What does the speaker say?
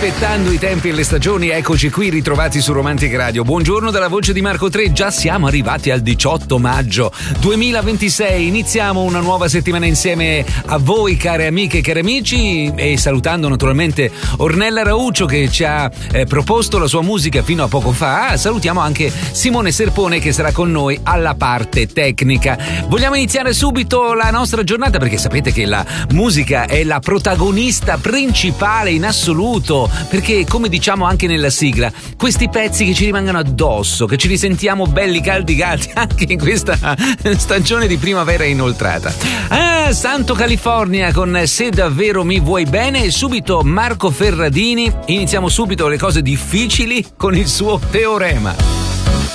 rispettando i tempi e le stagioni, eccoci qui ritrovati su Romantic Radio. Buongiorno dalla voce di Marco Tre, già siamo arrivati al 18 maggio 2026, iniziamo una nuova settimana insieme a voi care amiche e cari amici, e salutando naturalmente Ornella Rauccio che ci ha proposto la sua musica fino a poco fa. Salutiamo anche Simone Serpone che sarà con noi alla parte tecnica. Vogliamo iniziare subito la nostra giornata perché sapete che la musica è la protagonista principale in assoluto, perché come diciamo anche nella sigla, questi pezzi che ci rimangono addosso, che ci risentiamo belli caldi anche in questa stagione di primavera inoltrata. Santo California con Se davvero mi vuoi bene, e subito Marco Ferradini. Iniziamo subito le cose difficili con il suo teorema.